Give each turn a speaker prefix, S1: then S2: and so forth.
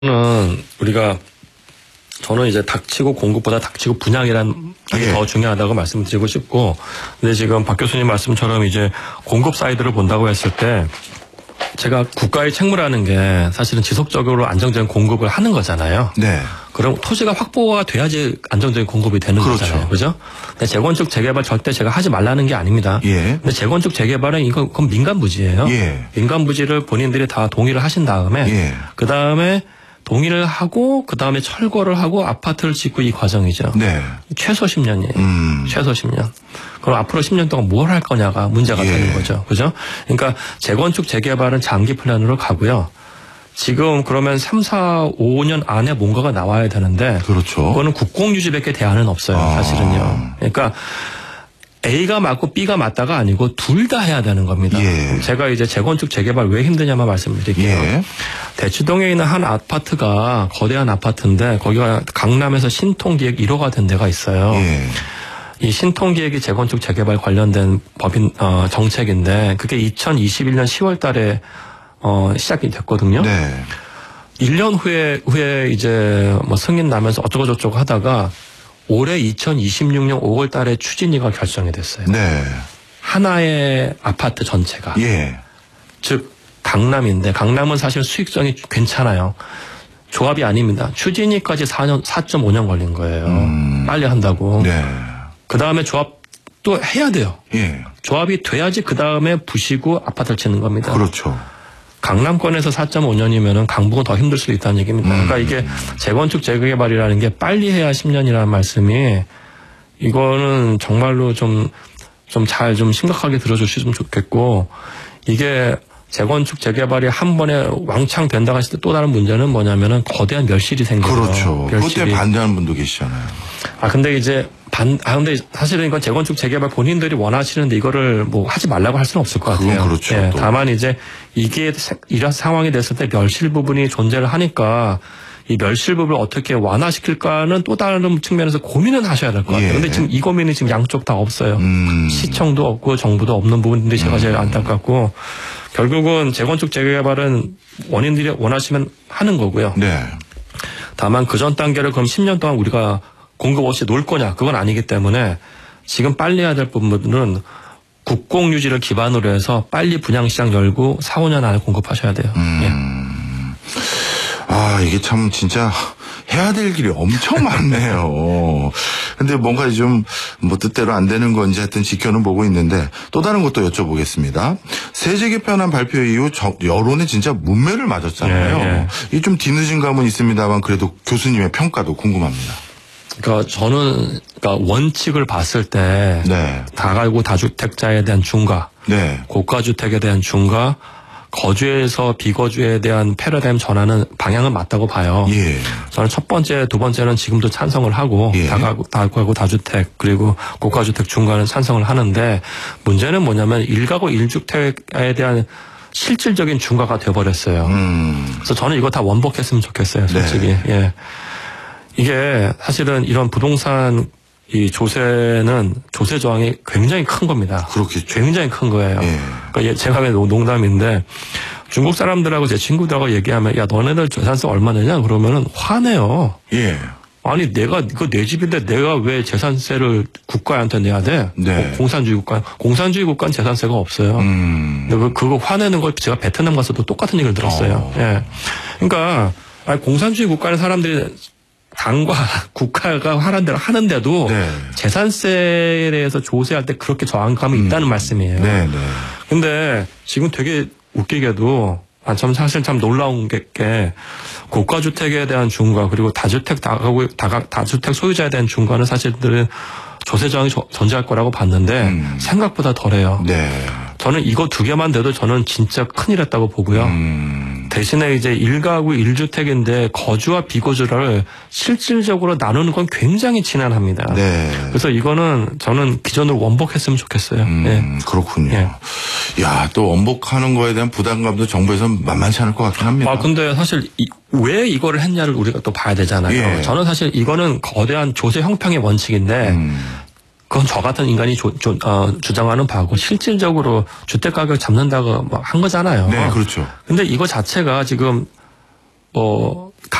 S1: 우리가 저는 이제 닥치고 공급보다 닥치고 분양이란 게 더 중요하다고 말씀드리고 싶고, 근데 지금 박 교수님 말씀처럼 이제 공급 사이드를 본다고 했을 때 제가 국가의 책무라는 게 사실은 지속적으로 안정적인 공급을 하는 거잖아요.
S2: 네.
S1: 그럼 토지가 확보가 돼야지 안정적인 공급이 되는
S2: 그렇죠.
S1: 거잖아요. 그죠? 근데 재건축 재개발 절대 제가 하지 말라는 게 아닙니다.
S2: 예.
S1: 근데 재건축 재개발은 그건 민간 부지예요.
S2: 예.
S1: 민간 부지를 본인들이 다 동의를 하신 다음에
S2: 예.
S1: 그다음에 동의를 하고 그다음에 철거를 하고 아파트를 짓고 이 과정이죠.
S2: 네.
S1: 최소 10년이에요. 최소 10년. 그럼 앞으로 10년 동안 뭘 할 거냐가 문제가 되는 거죠. 그죠? 그러니까 재건축 재개발은 장기 플랜으로 가고요. 지금 그러면 3, 4, 5년 안에 뭔가가 나와야 되는데
S2: 그렇죠.
S1: 그거는 국공유지밖에 대안은 없어요. 사실은요. 그러니까 A가 맞고 B가 맞다가 아니고 둘 다 해야 되는 겁니다.
S2: 예.
S1: 제가 이제 재건축 재개발 왜 힘드냐만 말씀드릴게요.
S2: 예.
S1: 대치동에 있는 한 아파트가 거대한 아파트인데 거기가 강남에서 신통기획 1호가 된 데가 있어요.
S2: 예.
S1: 이 신통기획이 재건축 재개발 관련된 법인 정책인데 그게 2021년 10월 달에 시작이 됐거든요.
S2: 네.
S1: 1년 후에 이제 뭐 승인 나면서 어쩌고저쩌고 하다가 올해 2026년 5월 달에 추진위가 결정이 됐어요.
S2: 네.
S1: 하나의 아파트 전체가.
S2: 예.
S1: 즉 강남인데 강남은 사실 수익성이 괜찮아요. 조합이 아닙니다. 추진위까지 4.5년 걸린 거예요. 빨리 한다고.
S2: 네.
S1: 그다음에 조합도 해야 돼요.
S2: 예.
S1: 조합이 돼야지 그다음에 부시고 아파트를 짓는 겁니다.
S2: 그렇죠.
S1: 강남권에서 4.5년이면은 강북은 더 힘들 수도 있다는 얘기입니다. 그러니까 이게 재건축 재개발이라는 게 빨리 해야 10년이라는 말씀이 이거는 정말로 좀 심각하게 들어주시면 좋겠고, 이게 재건축 재개발이 한 번에 왕창 된다고 했을 때 또 다른 문제는 뭐냐면은 거대한 멸실이 생겨요.
S2: 그렇죠. 그것 때문에 반대하는 분도 계시잖아요.
S1: 근데 이제 근데 사실은 이건 재건축 재개발 본인들이 원하시는데 이거를 뭐 하지 말라고 할 수는 없을 것 같아요.
S2: 그건 그렇죠.
S1: 예, 다만 이제 이게 이런 상황이 됐을 때 멸실 부분이 존재를 하니까 이 멸실 부분을 어떻게 완화시킬까는 또 다른 측면에서 고민은 하셔야 될 것 같아요. 근데 지금 이 고민이 지금 양쪽 다 없어요. 시청도 없고 정부도 없는 부분인데 제가 제일 안타깝고, 결국은 재건축 재개발은 원인들이 원하시면 하는 거고요.
S2: 네.
S1: 다만 그 전 단계를 그럼 10년 동안 우리가 공급 없이 놀 거냐, 그건 아니기 때문에 지금 빨리 해야 될 부분은 국공유지를 기반으로 해서 빨리 분양시장 열고 4, 5년 안에 공급하셔야 돼요. 예.
S2: 이게 참 진짜 해야 될 길이 엄청 많네요. 근데 뭔가 좀 뭐 뜻대로 안 되는 건지 하여튼 지켜는 보고 있는데, 또 다른 것도 여쭤보겠습니다. 세제 개편안 발표 이후 여론에 진짜 문매를 맞았잖아요.
S1: 예.
S2: 이게 좀 뒤늦은 감은 있습니다만 그래도 교수님의 평가도 궁금합니다.
S1: 그러니까 저는 원칙을 봤을 때
S2: 네.
S1: 다가구 다주택자에 대한 중과,
S2: 네.
S1: 고가주택에 대한 중과, 거주에서 비거주에 대한 패러다임 전환은 방향은 맞다고 봐요.
S2: 예.
S1: 저는 첫 번째, 두 번째는 지금도 찬성을 하고,
S2: 예.
S1: 다가구 다주택 그리고 고가주택 중과는 찬성을 하는데, 문제는 뭐냐면 1가구 1주택에 대한 실질적인 중과가 되어버렸어요. 그래서 저는 이거 다 원복했으면 좋겠어요, 솔직히.
S2: 네.
S1: 예. 이게 사실은 이런 부동산 이 조세는 조세 저항이 굉장히 큰 겁니다.
S2: 그렇겠죠.
S1: 굉장히 큰 거예요.
S2: 예.
S1: 그러니까 제가 하는 농담인데, 중국 사람들하고 제 친구들하고 얘기하면 야 너네들 재산세 얼마 내냐 그러면은 화내요.
S2: 예.
S1: 아니 이거 내 집인데 내가 왜 재산세를 국가한테 내야 돼?
S2: 네.
S1: 공산주의 국가는 재산세가 없어요. 근데 그거 화내는 걸 제가 베트남 가서도 똑같은 얘기를 들었어요. 예. 그러니까 공산주의 국가는 사람들이 당과 국가가 하라는 대로 하는데도
S2: 네.
S1: 재산세에 대해서 조세할 때 그렇게 저항감이 있다는 말씀이에요.
S2: 네, 네.
S1: 근데 지금 되게 웃기게도 사실 참 놀라운 게 고가주택에 대한 중과 그리고 다주택 소유자에 대한 중과는 사실들은 조세 저항이 존재할 거라고 봤는데 생각보다 덜해요.
S2: 네.
S1: 저는 이거 두 개만 돼도 저는 진짜 큰일 했다고 보고요. 대신에 이제 1가구 1주택인데 거주와 비거주를 실질적으로 나누는 건 굉장히 지난합니다.
S2: 네.
S1: 그래서 이거는 저는 기존으로 원복했으면 좋겠어요. 예.
S2: 그렇군요.
S1: 예.
S2: 야, 또 원복하는 거에 대한 부담감도 정부에서 만만치 않을 것 같긴 합니다.
S1: 근데 사실 왜 이거를 했냐를 우리가 또 봐야 되잖아요.
S2: 예.
S1: 저는 사실 이거는 거대한 조세 형평의 원칙인데 그건 저 같은 인간이 주장하는 바고 실질적으로 주택 가격 잡는다고 한 거잖아요.
S2: 네, 그렇죠.
S1: 근데 이거 자체가 지금 뭐